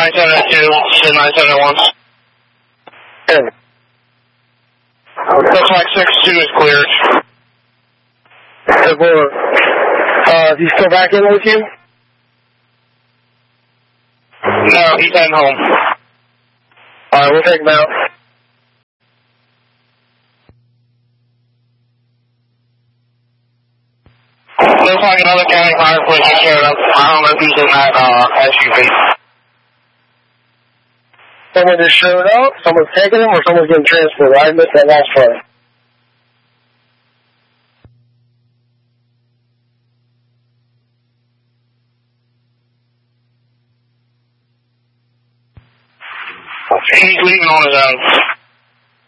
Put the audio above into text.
972, 971. Good. Looks like 6-2 is cleared. Is he still back in with you? No, he's heading home. Alright, we'll take him out. Looks like another county fire station showed up. I don't know if he's in that SUV. Someone just showed up, someone's taking him, or someone's getting transported. I missed that last part. He's leaving on his own.